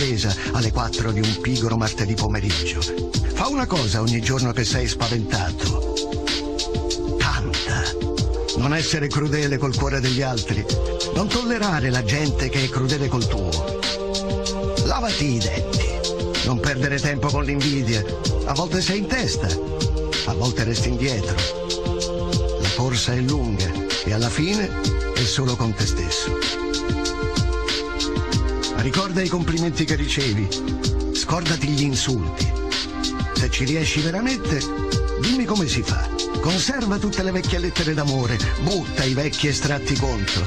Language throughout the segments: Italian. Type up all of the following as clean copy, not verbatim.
sorpresa alle 4 di un pigro martedì pomeriggio. Fa una cosa ogni giorno che sei spaventato. Canta. Non essere crudele col cuore degli altri. Non tollerare la gente che è crudele col tuo. Lavati i denti. Non perdere tempo con l'invidia. A volte sei in testa, a volte resti indietro. La corsa è lunga e alla fine è solo con te stesso. Ricorda i complimenti che ricevi, scordati gli insulti. Se ci riesci veramente, dimmi come si fa. Conserva tutte le vecchie lettere d'amore, butta i vecchi estratti conto.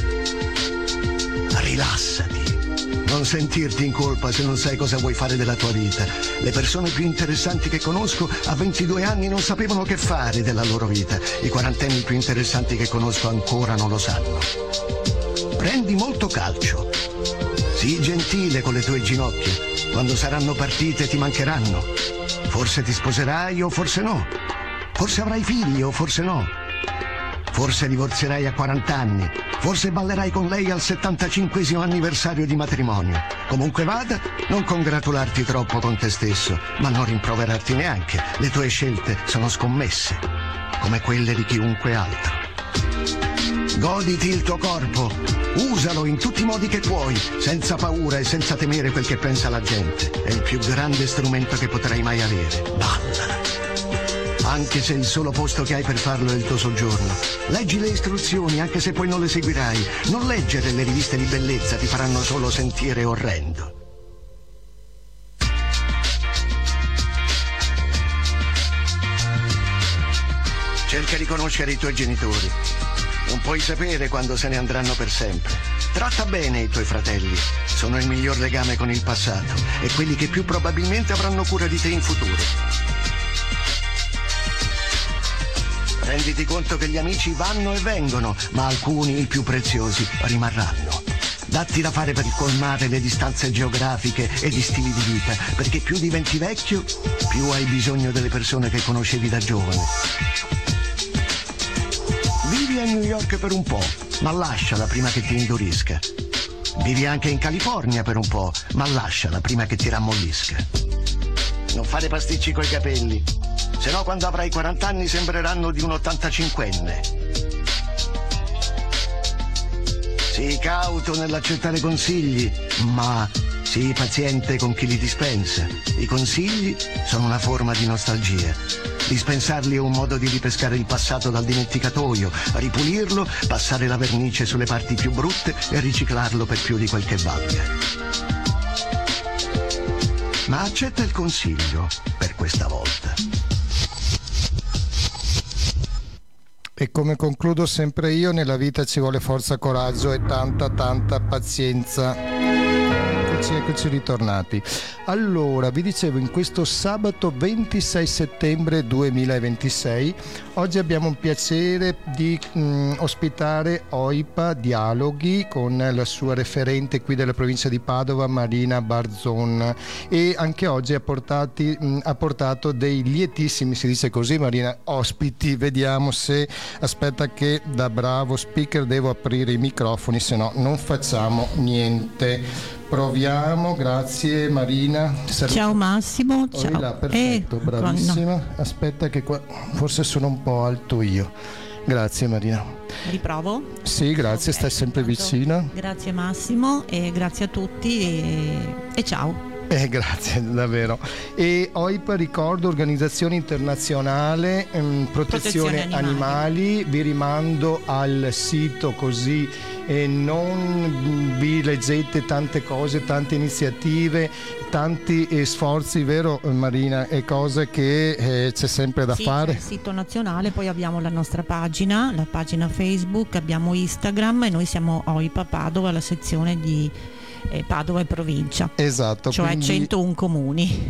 Rilassati. Non sentirti in colpa se non sai cosa vuoi fare della tua vita. Le persone più interessanti che conosco a 22 anni non sapevano che fare della loro vita. I quarantenni più interessanti che conosco ancora non lo sanno. Prendi molto calcio. Sii gentile con le tue ginocchia. Quando saranno partite ti mancheranno. Forse ti sposerai o forse no. Forse avrai figli o forse no. Forse divorzierai a 40 anni. Forse ballerai con lei al 75° anniversario di matrimonio. Comunque vada, non congratularti troppo con te stesso, ma non rimproverarti neanche. Le tue scelte sono scommesse, come quelle di chiunque altro. Goditi il tuo corpo, usalo in tutti i modi che puoi, senza paura e senza temere quel che pensa la gente. È il più grande strumento che potrai mai avere. Balla! Anche se il solo posto che hai per farlo è il tuo soggiorno. Leggi le istruzioni, anche se poi non le seguirai. Non leggere le riviste di bellezza, ti faranno solo sentire orrendo. Cerca di conoscere i tuoi genitori. Non puoi sapere quando se ne andranno per sempre. Tratta bene i tuoi fratelli. Sono il miglior legame con il passato e quelli che più probabilmente avranno cura di te in futuro. Renditi conto che gli amici vanno e vengono, ma alcuni, i più preziosi, rimarranno. Datti da fare per colmare le distanze geografiche e gli stili di vita, perché più diventi vecchio, più hai bisogno delle persone che conoscevi da giovane. Vivi a New York per un po', ma lasciala prima che ti indurisca. Vivi anche in California per un po', ma lasciala prima che ti rammollisca. Non fare pasticci coi capelli, se no quando avrai 40 anni sembreranno di un 85enne. Sii cauto nell'accettare consigli, ma sii paziente con chi li dispensa. I consigli sono una forma di nostalgia. Dispensarli è un modo di ripescare il passato dal dimenticatoio, ripulirlo, passare la vernice sulle parti più brutte e riciclarlo per più di quel che valga. Ma accetta il consiglio per questa volta. E come concludo sempre io, nella vita ci vuole forza, coraggio e tanta pazienza. Eccoci ritornati. Allora, vi dicevo, in questo sabato 26 settembre 2026, oggi abbiamo un piacere di ospitare OIPA Dialoghi con la sua referente qui della provincia di Padova, Marina Barzon, e anche oggi ha portato dei lietissimi, si dice così Marina, ospiti. Vediamo se, aspetta che da bravo speaker devo aprire i microfoni, se no non facciamo niente. Proviamo, grazie Marina. Ciao Massimo. Ciao. Là, perfetto, bravissima. No. Aspetta che qua forse sono un po' alto io. Grazie Marina. Riprovo? Sì, grazie, okay, stai sempre vicina. Grazie Massimo e grazie a tutti e ciao. Grazie davvero. E OIPA, ricordo, organizzazione internazionale protezione animali. Vi rimando al sito, così non vi leggete tante cose, tante iniziative, tanti sforzi, vero Marina, e cose che c'è sempre da fare. C'è il sito nazionale, poi abbiamo la nostra pagina, la pagina Facebook, abbiamo Instagram e noi siamo OIPA Padova, la sezione di Padova e provincia, esatto, cioè quindi 101 comuni.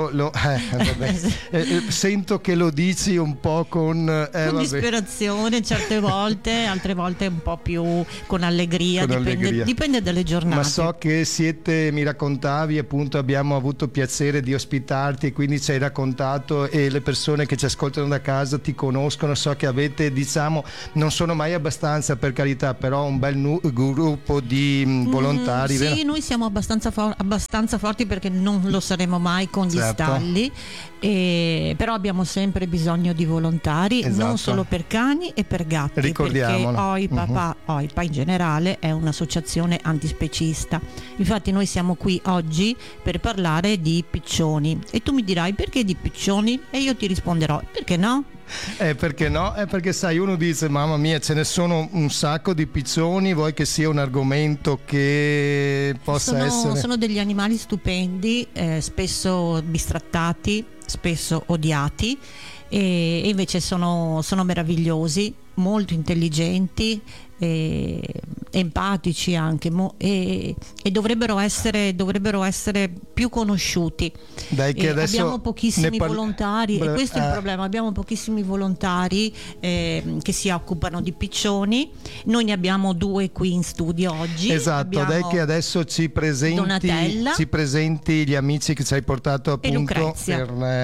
Sento che lo dici un po' con disperazione certe volte, altre volte un po' più con allegria, dipende dalle giornate. Ma so che mi raccontavi, appunto abbiamo avuto piacere di ospitarti e quindi ci hai raccontato, e le persone che ci ascoltano da casa ti conoscono, so che avete, diciamo, non sono mai abbastanza per carità, però un bel gruppo di volontari. Sì, vero? noi siamo abbastanza forti, perché non lo saremo mai con gli Certo. stalli, però abbiamo sempre bisogno di volontari, Esatto. non solo per cani e per gatti, Ricordiamolo. perché OIPA in generale è un'associazione antispecista. Infatti noi siamo qui oggi per parlare di piccioni, e tu mi dirai: perché di piccioni? E io ti risponderò: perché no? Perché no? Perché sai, uno dice: mamma mia, ce ne sono un sacco di piccioni, vuoi che sia un argomento che possa essere... Sono degli animali stupendi, spesso bistrattati, spesso odiati, e invece sono meravigliosi, molto intelligenti, empatici anche, e dovrebbero essere più conosciuti. Dai, che adesso abbiamo pochissimi volontari, e questo è il eh. problema. Abbiamo pochissimi volontari che si occupano di piccioni. Noi ne abbiamo 2 qui in studio oggi. Esatto, Abbiamo dai che adesso ci presenti gli amici che ci hai portato appunto Lucrezia.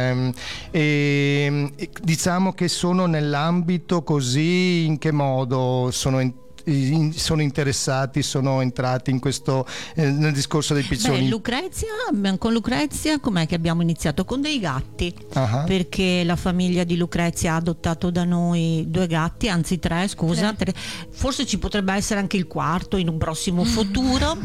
diciamo che sono nell'ambito, così in che modo sono interessati, sono entrati in questo nel discorso dei piccioni? Con Lucrezia com'è che abbiamo iniziato? Con dei gatti, perché la famiglia di Lucrezia ha adottato da noi 2 gatti, anzi 3, scusa, 3. Forse ci potrebbe essere anche il 4 in un prossimo futuro.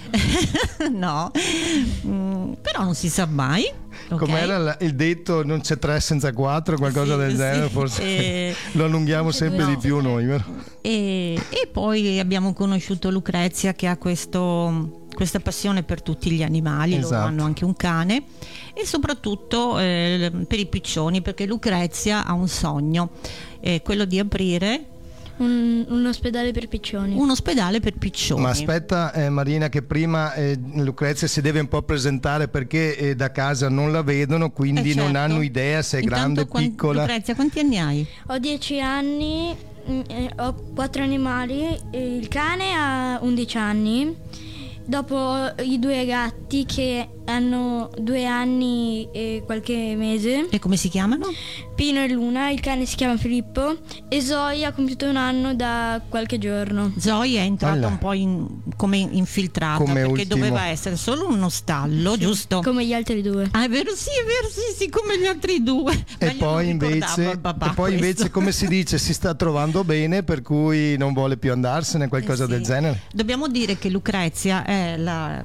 No, però non si sa mai. Okay. Com'era il detto, non c'è 3 senza 4, qualcosa del genere, forse lo allunghiamo sempre di più noi, vero? E poi abbiamo conosciuto Lucrezia, che ha questa passione per tutti gli animali. Esatto. Loro hanno anche un cane, e soprattutto per i piccioni, perché Lucrezia ha un sogno, quello di aprire un ospedale per piccioni. Un ospedale per piccioni. Ma aspetta, Marina, che prima Lucrezia si deve un po' presentare, perché da casa non la vedono, quindi non hanno idea se è grande o piccola. Lucrezia, quanti anni hai? Ho 10 anni, ho 4 animali, il cane ha 11 anni, dopo i 2 gatti che hanno 2 anni e qualche mese. E come si chiamano? Pino e Luna, il cane si chiama Filippo, e Zoe ha compiuto 1 anno da qualche giorno. Zoe è entrata un po' come infiltrata, come perché ultimo. doveva essere solo uno stallo, giusto? Come gli altri 2. Ah, è vero, sì, come gli altri 2. E poi invece, come si dice, si sta trovando bene, per cui non vuole più andarsene, qualcosa del genere. Dobbiamo dire che Lucrezia è la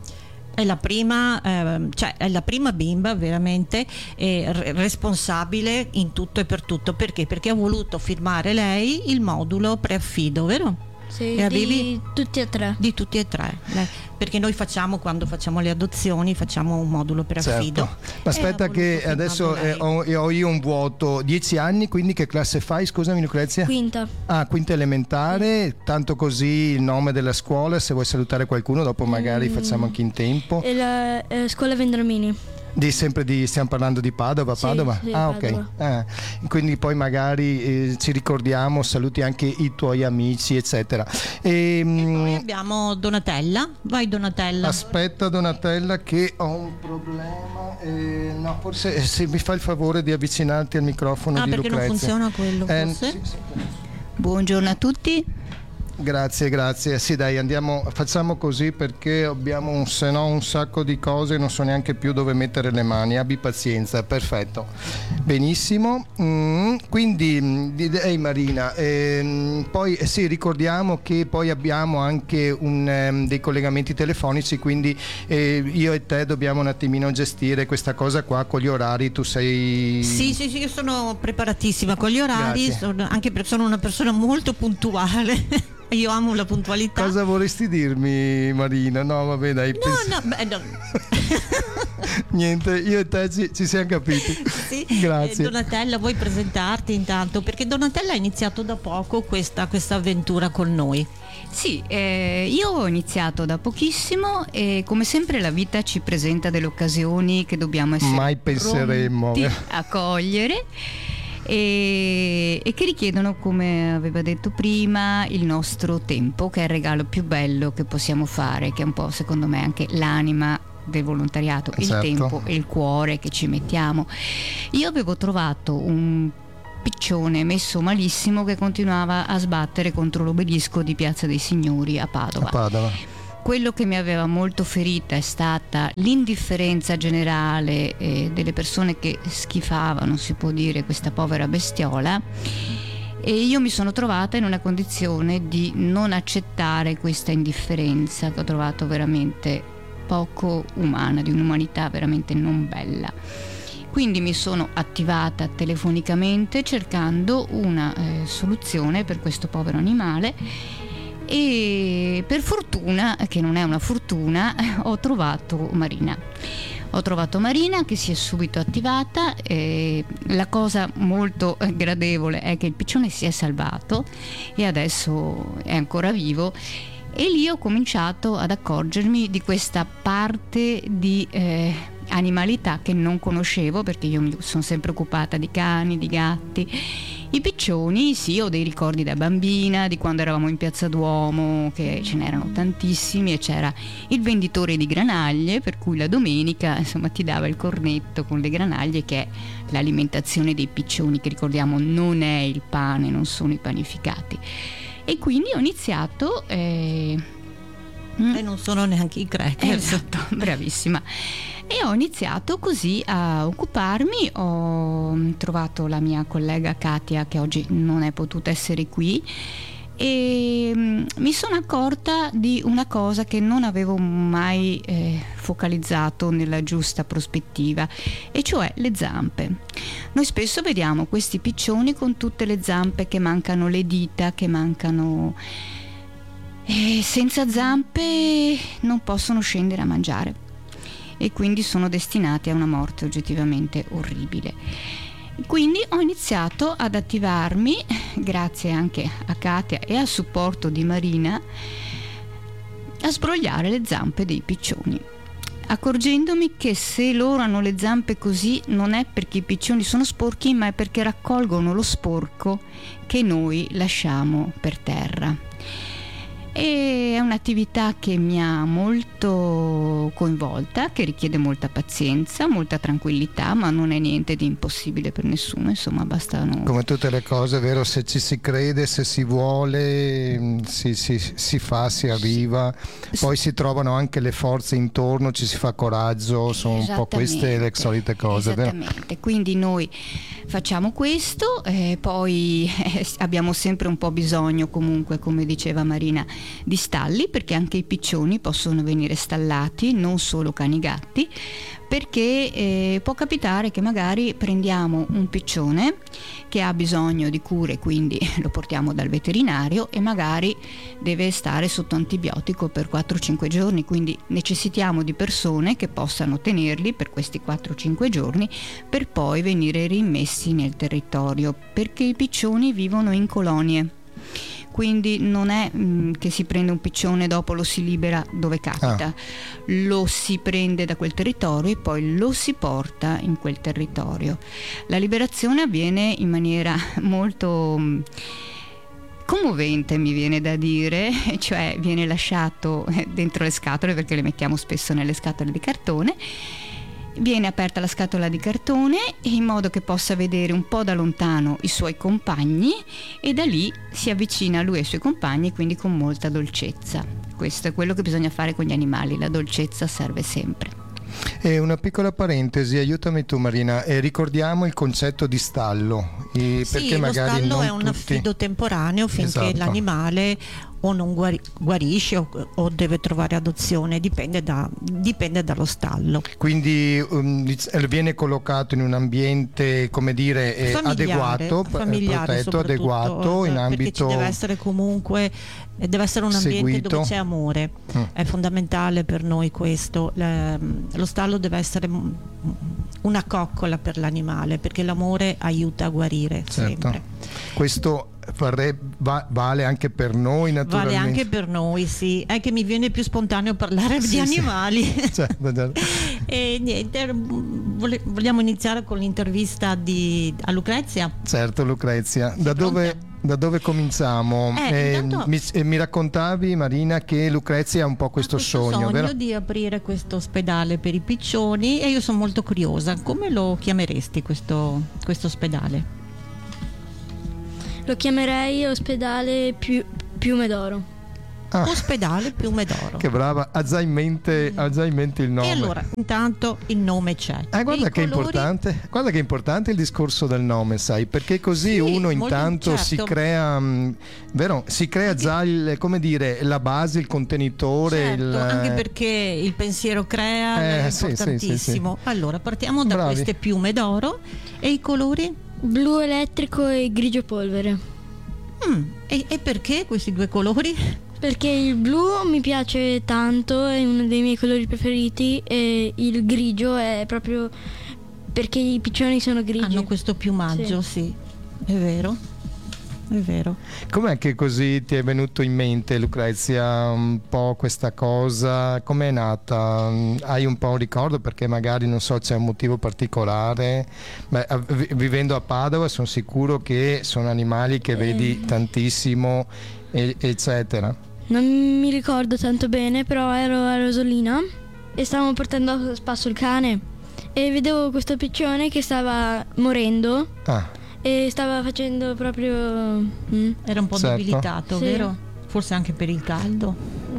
prima, è la prima bimba veramente responsabile in tutto e per tutto. Perché? Perché ha voluto firmare lei il modulo preaffido, vero? Sì, di tutti e 3. Di tutti e 3. Perché noi quando facciamo le adozioni, facciamo un modulo preaffido. Certo. Ma aspetta, che adesso ho io un vuoto. 10 anni, quindi che classe fai? Scusami, Lucrezia. Quinta. Quinta elementare, tanto così il nome della scuola, se vuoi salutare qualcuno, dopo magari facciamo anche in tempo. E la scuola Vendramini. Stiamo parlando di Padova? Sì, Padova? sì, Ok. Padova. Quindi poi magari ci ricordiamo, saluti anche i tuoi amici, eccetera. E poi abbiamo Donatella. Vai, Donatella. Aspetta, Donatella, che ho un problema. No, forse se mi fai il favore di avvicinarti al microfono di perché Lucrezia. non funziona quello, forse? Sì. Buongiorno a tutti. Grazie. Sì, dai, facciamo così, perché abbiamo un sacco di cose e non so neanche più dove mettere le mani. Abbi pazienza. Perfetto, benissimo. Quindi Marina, poi sì, ricordiamo che poi abbiamo anche dei collegamenti telefonici, quindi io e te dobbiamo un attimino gestire questa cosa qua con gli orari. Tu sei... Sì, io sono preparatissima con gli orari, anche perché sono una persona molto puntuale. Io amo la puntualità. Cosa vorresti dirmi, Marina? No, vabbè, dai. No. Niente, io e te ci siamo capiti. Sì. Grazie. Donatella, vuoi presentarti intanto? Perché Donatella ha iniziato da poco questa avventura con noi. Sì, io ho iniziato da pochissimo, e come sempre la vita ci presenta delle occasioni che dobbiamo essere mai penseremmo pronti a cogliere. E che richiedono, come aveva detto prima, il nostro tempo, che è il regalo più bello che possiamo fare, che è un po', secondo me, anche l'anima del volontariato, il tempo e il cuore che ci mettiamo. Io avevo trovato un piccione messo malissimo che continuava a sbattere contro l'obelisco di Piazza dei Signori a Padova. quello che mi aveva molto ferita è stata l'indifferenza generale delle persone che schifavano, si può dire, questa povera bestiola, e io mi sono trovata in una condizione di non accettare questa indifferenza che ho trovato veramente poco umana, di un'umanità veramente non bella. Quindi mi sono attivata telefonicamente cercando una soluzione per questo povero animale, e per fortuna, che non è una fortuna, ho trovato Marina. Ho trovato Marina che si è subito attivata, e la cosa molto gradevole è che il piccione si è salvato e adesso è ancora vivo, e lì ho cominciato ad accorgermi di questa parte di animalità che non conoscevo, perché io mi sono sempre occupata di cani, di gatti. I piccioni sì, ho dei ricordi da bambina, di quando eravamo in Piazza Duomo, che ce n'erano tantissimi e c'era il venditore di granaglie, per cui la domenica insomma ti dava il cornetto con le granaglie, che è l'alimentazione dei piccioni, che ricordiamo non è il pane, non sono i panificati. E quindi ho iniziato e non sono neanche i cracker. Esatto, bravissima. E ho iniziato così a occuparmi. Ho trovato la mia collega Katia, che oggi non è potuta essere qui, e mi sono accorta di una cosa che non avevo mai focalizzato nella giusta prospettiva, e cioè le zampe. Noi spesso vediamo questi piccioni con tutte le zampe che mancano le dita, che mancano, e senza zampe non possono scendere a mangiare, e quindi sono destinati a una morte oggettivamente orribile. Quindi ho iniziato ad attivarmi, grazie anche a Katia e al supporto di Marina, a sbrogliare le zampe dei piccioni, accorgendomi che se loro hanno le zampe così non è perché i piccioni sono sporchi, ma è perché raccolgono lo sporco che noi lasciamo per terra. E è un'attività che mi ha molto coinvolta, che richiede molta pazienza, molta tranquillità, ma non è niente di impossibile per nessuno, insomma, bastano... Come tutte le cose, vero? Se ci si crede, se si vuole, si fa, si arriva, poi si trovano anche le forze intorno, ci si fa coraggio, sono un po' queste le solite cose, esattamente. Vero? Quindi noi facciamo questo, poi abbiamo sempre un po' bisogno, comunque, come diceva Marina, di stalli, perché anche i piccioni possono venire stallati, non solo cani gatti, perché può capitare che magari prendiamo un piccione che ha bisogno di cure, quindi lo portiamo dal veterinario e magari deve stare sotto antibiotico per 4-5 giorni, quindi necessitiamo di persone che possano tenerli per questi 4-5 giorni per poi venire rimessi nel territorio, perché i piccioni vivono in colonie. Quindi non è che si prende un piccione e dopo lo si libera dove capita, lo si prende da quel territorio e poi lo si porta in quel territorio. La liberazione avviene in maniera molto commovente, mi viene da dire, cioè viene lasciato dentro le scatole, perché le mettiamo spesso nelle scatole di cartone. Viene aperta la scatola di cartone in modo che possa vedere un po' da lontano i suoi compagni, e da lì si avvicina a lui e ai suoi compagni, quindi con molta dolcezza. Questo è quello che bisogna fare con gli animali, la dolcezza serve sempre. E una piccola parentesi, aiutami tu Marina, ricordiamo il concetto di stallo, perché magari lo stallo non è un affido temporaneo finché l'animale o non guarisce o deve trovare adozione, dipende dallo stallo. Quindi viene collocato in un ambiente, come dire, adeguato, protetto, adeguato, in ambito, perché ci deve essere comunque, deve essere un ambiente seguito, dove c'è amore. È fondamentale per noi questo. Lo stallo deve essere una coccola per l'animale, perché l'amore aiuta a guarire, sempre. Questo vale anche per noi, naturalmente. Vale anche per noi, sì. È che mi viene più spontaneo parlare di animali. Certo. E niente, vogliamo iniziare con l'intervista a Lucrezia? Certo, Lucrezia. Da dove cominciamo? Mi raccontavi, Marina, che Lucrezia ha un po' questo sogno, vero? Di aprire questo ospedale per i piccioni, e io sono molto curiosa. Come lo chiameresti questo ospedale? Lo chiamerei ospedale Piume d'Oro. Ospedale Piume d'Oro. Che brava, ha già in mente il nome. E allora, intanto il nome c'è. Guarda che è importante il discorso del nome, sai, perché così uno intanto si crea, si crea già la base, il contenitore. Certo, anche perché il pensiero crea, è importantissimo. Sì. Allora, partiamo da queste piume d'oro. E i colori? Blu elettrico e grigio polvere. E perché questi due colori? Perché il blu mi piace tanto, è uno dei miei colori preferiti, e il grigio è proprio perché i piccioni sono grigi. Hanno questo piumaggio, sì. È vero. Com'è che così ti è venuto in mente, Lucrezia, un po' questa cosa? Com'è nata? Hai un po' un ricordo? Perché magari, non so, c'è un motivo particolare? Vivendo a Padova sono sicuro che sono animali che vedi tantissimo, eccetera. Non mi ricordo tanto bene, però ero a Rosolina e stavamo portando a spasso il cane e vedevo questo piccione che stava morendo e stava facendo proprio... Era un po' debilitato, sì. Vero? Forse anche per il caldo.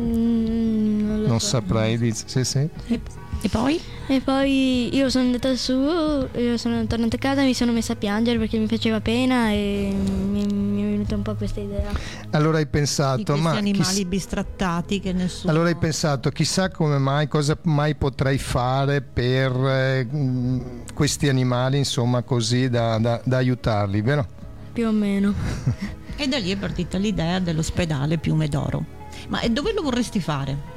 Non saprei, sì. E poi? E poi io sono andata su, io sono tornata a casa e mi sono messa a piangere perché mi faceva pena e mi è venuta un po' questa idea. Allora hai pensato, di questi animali bistrattati che nessuno... Allora hai pensato, chissà come mai, cosa mai potrei fare per questi animali, insomma, così da aiutarli, vero? Più o meno. E da lì è partita l'idea dell'ospedale Piume d'Oro. Ma dove lo vorresti fare?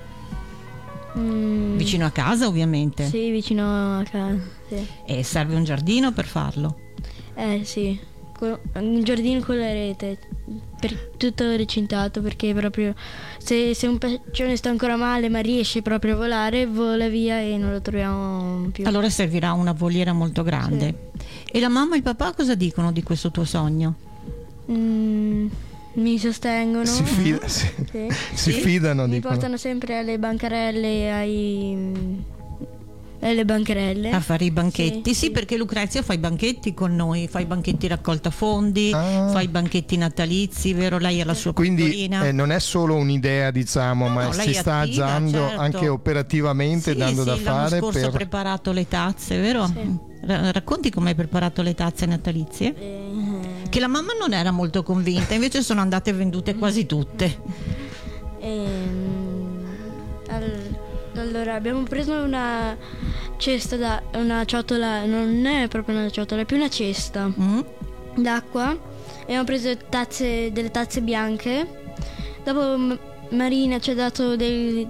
Vicino a casa, ovviamente. Sì, vicino a casa, sì. E serve un giardino per farlo? Sì, un giardino con la rete, per tutto recintato, perché proprio se un piccione sta ancora male ma riesce proprio a volare, vola via e non lo troviamo più. Allora servirà una voliera molto grande. Sì. E la mamma e il papà cosa dicono di questo tuo sogno? Mi sostengono. Si fidano. Mi portano sempre alle bancarelle, alle bancarelle a fare i banchetti. Sì, perché Lucrezia fa i banchetti con noi, fa i banchetti raccolta fondi, fa i banchetti natalizi, vero? Lei ha la sua quindi non è solo un'idea, diciamo, ma si sta agendo, certo, anche operativamente, dando da fare. L'anno scorso ha preparato le tazze, vero? Sì. Racconti come hai preparato le tazze natalizie? Che la mamma non era molto convinta, invece sono andate vendute quasi tutte. Allora abbiamo preso una cesta, una ciotola, non è proprio una ciotola, è più una cesta d'acqua, e abbiamo preso delle tazze bianche. Dopo Marina ci ha dato degli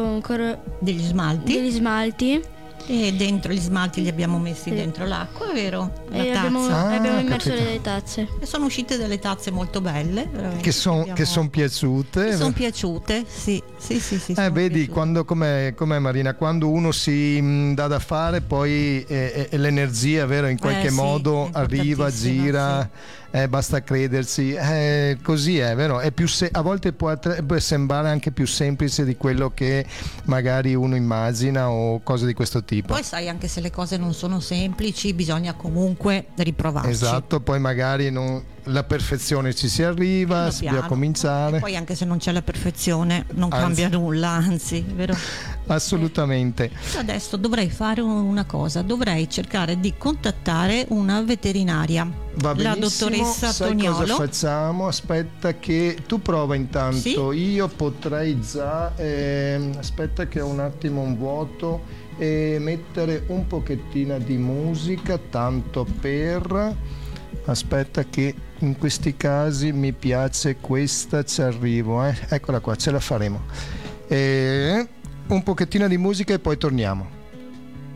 smalti. E dentro gli smalti li abbiamo messi dentro l'acqua, vero? La tazza. Abbiamo immerso le tazze. E sono uscite delle tazze molto belle, che sono piaciute. Sono piaciute, sì. Vedi, quando com'è Marina, quando uno si dà da fare, poi l'energia, vero, in qualche modo arriva, gira. Sì. Basta credersi, così è, vero? È a volte può sembrare anche più semplice di quello che magari uno immagina o cose di questo tipo. Poi sai, anche se le cose non sono semplici, bisogna comunque riprovarci. Esatto, poi magari la perfezione ci si arriva, si deve cominciare. E poi anche se non c'è la perfezione non cambia nulla, anzi, vero? Assolutamente. Adesso dovrei fare una cosa, dovrei cercare di contattare una veterinaria. Va benissimo, la dottoressa sai Toniolo. Cosa facciamo? Aspetta che tu prova intanto. Sì? Io potrei già aspetta che ho un attimo un vuoto e mettere un pochettino di musica, tanto per... Aspetta che in questi casi mi piace questa, ci arrivo, eccola qua, ce la faremo. Un pochettino di musica e poi torniamo.